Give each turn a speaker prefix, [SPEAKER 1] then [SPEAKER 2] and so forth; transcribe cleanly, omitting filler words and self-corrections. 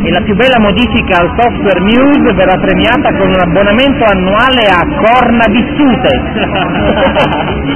[SPEAKER 1] E la più bella modifica al software Muse verrà premiata con un abbonamento annuale a corna vissute.